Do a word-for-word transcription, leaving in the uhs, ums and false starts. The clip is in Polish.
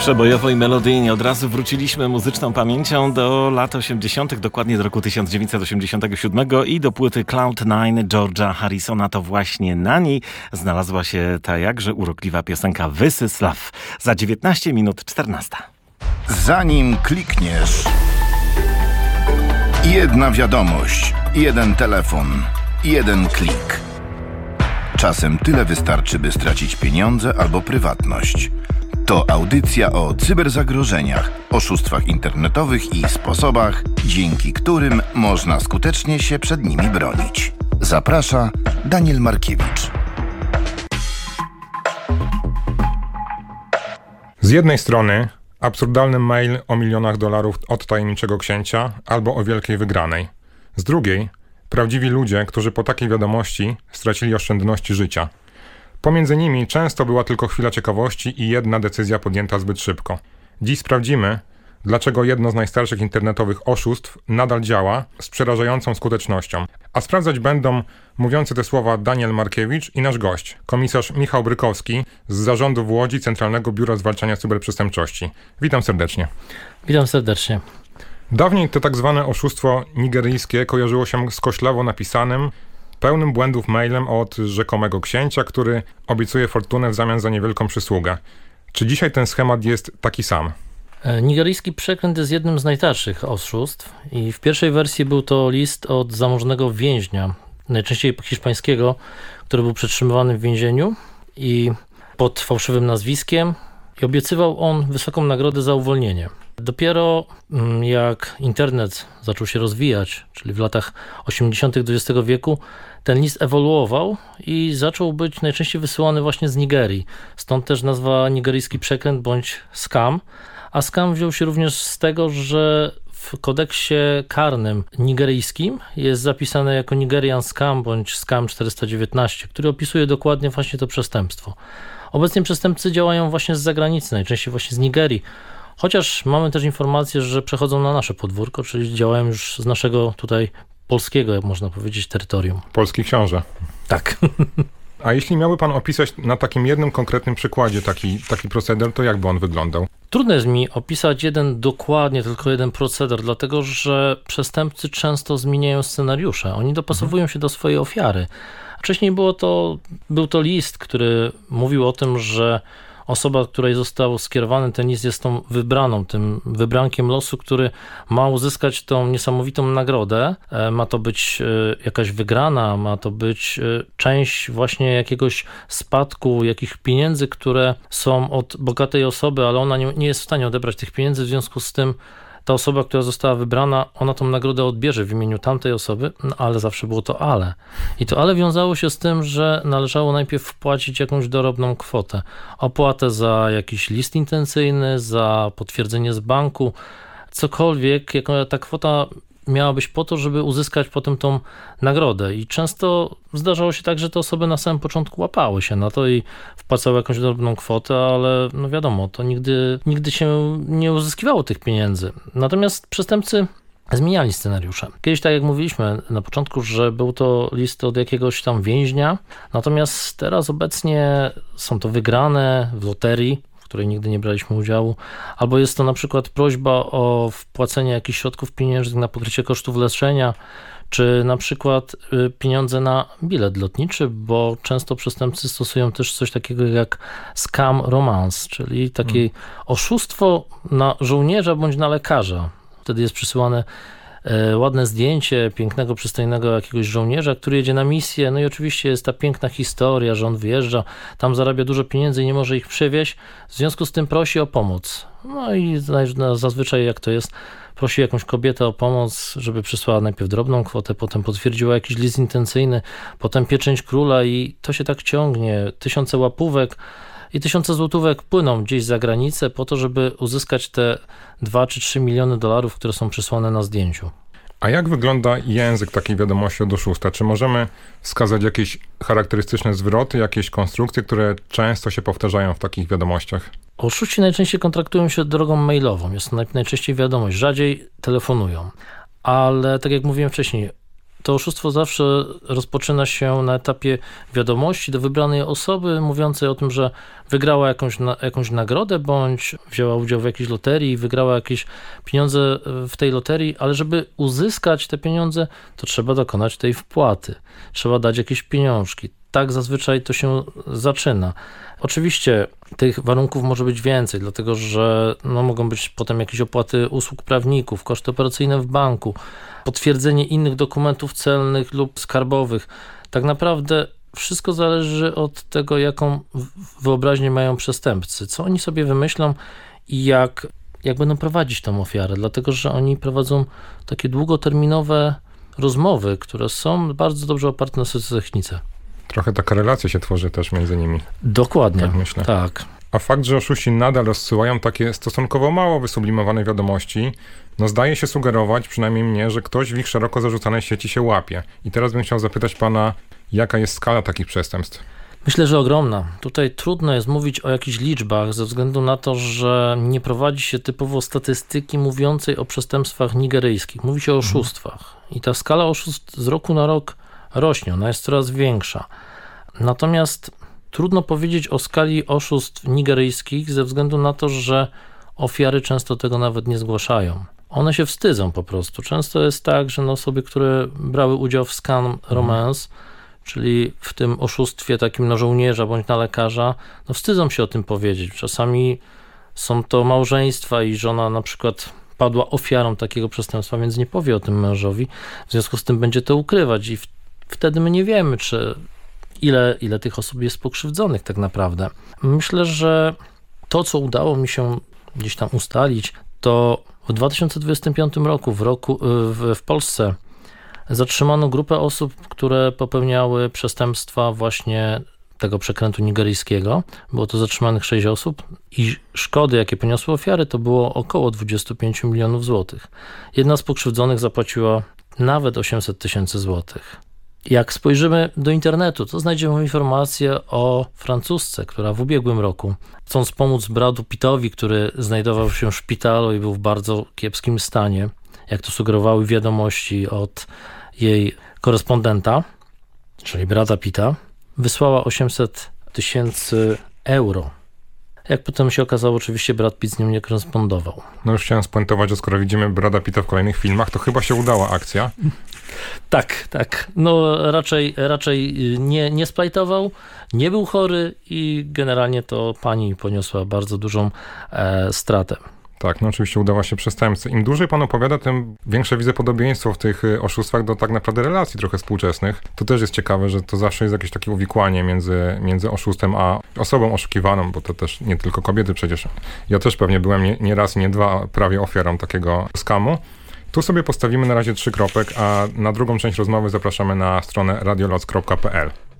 Przebojowo i melodyjnie od razu wróciliśmy muzyczną pamięcią do lat osiemdziesiątych, dokładnie do roku tysiąc dziewięćset osiemdziesiątego siódmego i do płyty Cloud Nine George'a Harrisona. To właśnie na niej znalazła się ta jakże urokliwa piosenka This is Love. Za dziewiętnaście minut czternasta. Zanim klikniesz, jedna wiadomość, jeden telefon, jeden klik. Czasem tyle wystarczy, by stracić pieniądze albo prywatność. To audycja o cyberzagrożeniach, oszustwach internetowych i sposobach, dzięki którym można skutecznie się przed nimi bronić. Zaprasza Daniel Markiewicz. Z jednej strony absurdalny mail o milionach dolarów od tajemniczego księcia albo o wielkiej wygranej. Z drugiej prawdziwi ludzie, którzy po takiej wiadomości stracili oszczędności życia. Pomiędzy nimi często była tylko chwila ciekawości i jedna decyzja podjęta zbyt szybko. Dziś sprawdzimy, dlaczego jedno z najstarszych internetowych oszustw nadal działa z przerażającą skutecznością. A sprawdzać będą mówiący te słowa Daniel Markiewicz i nasz gość, komisarz Michał Brykowski z zarządu w Łodzi Centralnego Biura Zwalczania Cyberprzestępczości. Witam serdecznie. Witam serdecznie. Dawniej to tak zwane oszustwo nigeryjskie kojarzyło się z koślawo napisanym, pełnym błędów mailem od rzekomego księcia, który obiecuje fortunę w zamian za niewielką przysługę. Czy dzisiaj ten schemat jest taki sam? Nigeryjski przekręt jest jednym z najstarszych oszustw i w pierwszej wersji był to list od zamożnego więźnia, najczęściej hiszpańskiego, który był przetrzymywany w więzieniu i pod fałszywym nazwiskiem i obiecywał on wysoką nagrodę za uwolnienie. Dopiero jak internet zaczął się rozwijać, czyli w latach osiemdziesiątych dwudziestego wieku, ten list ewoluował i zaczął być najczęściej wysyłany właśnie z Nigerii. Stąd też nazwa nigeryjski przekręt bądź scam. A scam wziął się również z tego, że w kodeksie karnym nigeryjskim jest zapisane jako Nigerian Scam bądź Scam czterysta dziewiętnaście, który opisuje dokładnie właśnie to przestępstwo. Obecnie przestępcy działają właśnie z zagranicy, najczęściej właśnie z Nigerii. Chociaż mamy też informacje, że przechodzą na nasze podwórko, czyli działają już z naszego tutaj polskiego, jak można powiedzieć, terytorium. Polski książę. Tak. A jeśli miałby pan opisać na takim jednym konkretnym przykładzie taki, taki proceder, to jak by on wyglądał? Trudno jest mi opisać jeden dokładnie, tylko jeden proceder, dlatego że przestępcy często zmieniają scenariusze. Oni dopasowują się do swojej ofiary. Wcześniej było to, był to list, który mówił o tym, że osoba, której został skierowany ten list, jest tą wybraną, tym wybrankiem losu, który ma uzyskać tą niesamowitą nagrodę. Ma to być jakaś wygrana, ma to być część właśnie jakiegoś spadku, jakichś pieniędzy, które są od bogatej osoby, ale ona nie, nie jest w stanie odebrać tych pieniędzy, w związku z tym ta osoba, która została wybrana, ona tą nagrodę odbierze w imieniu tamtej osoby, no ale zawsze było to ale. I to ale wiązało się z tym, że należało najpierw wpłacić jakąś dorobną kwotę. Opłatę za jakiś list intencyjny, za potwierdzenie z banku, cokolwiek, jaka ta kwota miała być po to, żeby uzyskać potem tą nagrodę. I często zdarzało się tak, że te osoby na samym początku łapały się na to i wpłacały jakąś drobną kwotę, ale no wiadomo, to nigdy, nigdy się nie uzyskiwało tych pieniędzy. Natomiast przestępcy zmieniali scenariusze. Kiedyś, tak jak mówiliśmy na początku, że był to list od jakiegoś tam więźnia, natomiast teraz obecnie są to wygrane w loterii, w której nigdy nie braliśmy udziału, albo jest to na przykład prośba o wpłacenie jakichś środków pieniężnych na pokrycie kosztów leczenia, czy na przykład pieniądze na bilet lotniczy, bo często przestępcy stosują też coś takiego jak scam romance, czyli takie hmm. oszustwo na żołnierza bądź na lekarza. Wtedy jest przysyłane ładne zdjęcie pięknego, przystojnego jakiegoś żołnierza, który jedzie na misję, no i oczywiście jest ta piękna historia, że on wyjeżdża, tam zarabia dużo pieniędzy i nie może ich przywieźć, w związku z tym prosi o pomoc. No i zazwyczaj jak to jest, prosi jakąś kobietę o pomoc, żeby przysłała najpierw drobną kwotę, potem potwierdziła jakiś list intencyjny, potem pieczęć króla i to się tak ciągnie, tysiące łapówek i tysiące złotówek płyną gdzieś za granicę po to, żeby uzyskać te dwa czy trzy miliony dolarów, które są przysłane na zdjęciu. A jak wygląda język takiej wiadomości od oszusta? Czy możemy wskazać jakieś charakterystyczne zwroty, jakieś konstrukcje, które często się powtarzają w takich wiadomościach? Oszuści najczęściej kontraktują się drogą mailową. Jest to najczęściej wiadomość, rzadziej telefonują. Ale tak jak mówiłem wcześniej, to oszustwo zawsze rozpoczyna się na etapie wiadomości do wybranej osoby mówiącej o tym, że wygrała jakąś, na, jakąś nagrodę, bądź wzięła udział w jakiejś loterii i wygrała jakieś pieniądze w tej loterii, ale żeby uzyskać te pieniądze, to trzeba dokonać tej wpłaty. Trzeba dać jakieś pieniążki. Tak zazwyczaj to się zaczyna. Oczywiście tych warunków może być więcej, dlatego że no, mogą być potem jakieś opłaty usług prawników, koszty operacyjne w banku, potwierdzenie innych dokumentów celnych lub skarbowych. Tak naprawdę wszystko zależy od tego, jaką wyobraźnię mają przestępcy, co oni sobie wymyślą i jak, jak będą prowadzić tą ofiarę, dlatego że oni prowadzą takie długoterminowe rozmowy, które są bardzo dobrze oparte na technice. Trochę taka relacja się tworzy też między nimi. Dokładnie, tak myślę. Tak. A fakt, że oszuści nadal rozsyłają takie stosunkowo mało wysublimowane wiadomości, no zdaje się sugerować, przynajmniej mnie, że ktoś w ich szeroko zarzucanej sieci się łapie. I teraz bym chciał zapytać pana, jaka jest skala takich przestępstw? Myślę, że ogromna. Tutaj trudno jest mówić o jakichś liczbach ze względu na to, że nie prowadzi się typowo statystyki mówiącej o przestępstwach nigeryjskich. Mówi się o oszustwach. I ta skala oszustw z roku na rok rośnie, ona jest coraz większa. Natomiast trudno powiedzieć o skali oszustw nigeryjskich ze względu na to, że ofiary często tego nawet nie zgłaszają. One się wstydzą po prostu. Często jest tak, że no osoby, które brały udział w scam romance, czyli w tym oszustwie takim na żołnierza bądź na lekarza, no wstydzą się o tym powiedzieć. Czasami są to małżeństwa i żona na przykład padła ofiarą takiego przestępstwa, więc nie powie o tym mężowi. W związku z tym będzie to ukrywać i w, wtedy my nie wiemy, czy ile, ile tych osób jest pokrzywdzonych tak naprawdę. Myślę, że to, co udało mi się gdzieś tam ustalić, to w dwa tysiące dwudziestym piątym roku w, roku, w, w Polsce zatrzymano grupę osób, które popełniały przestępstwa właśnie tego przekrętu nigeryjskiego. Było to zatrzymanych sześć osób i szkody, jakie poniosły ofiary, to było około dwadzieścia pięć milionów złotych. Jedna z pokrzywdzonych zapłaciła nawet osiemset tysięcy złotych. Jak spojrzymy do internetu, to znajdziemy informację o Francuzce, która w ubiegłym roku, chcąc pomóc bratu Pittowi, który znajdował się w szpitalu i był w bardzo kiepskim stanie, jak to sugerowały wiadomości od jej korespondenta, czyli brata Pitta, wysłała osiemset tysięcy euro. Jak potem się okazało, oczywiście Brad Pitt z nią nie korespondował. No już chciałem spuentować, że skoro widzimy Brada Pitta w kolejnych filmach, to chyba się udała akcja. Tak, tak. No raczej, raczej nie, nie splajtował, nie był chory i generalnie to pani poniosła bardzo dużą e, stratę. Tak, no oczywiście udała się przestępcy. Im dłużej pan opowiada, tym większe widzę podobieństwo w tych oszustwach do tak naprawdę relacji trochę współczesnych. To też jest ciekawe, że to zawsze jest jakieś takie uwikłanie między, między oszustem a osobą oszukiwaną, bo to też nie tylko kobiety przecież. Ja też pewnie byłem nie, nie raz i nie dwa prawie ofiarą takiego skamu. Tu sobie postawimy na razie trzy kropek, a na drugą część rozmowy zapraszamy na stronę radioloc kropka p l.